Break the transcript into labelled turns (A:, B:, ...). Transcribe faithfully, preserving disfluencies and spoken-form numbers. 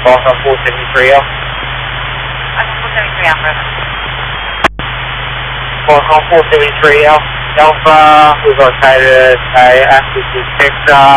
A: Alpha four seventy-three L.
B: Alpha four seventy-three Alpha.
A: Alpha four seventy-three L. Alpha, we've located a active detector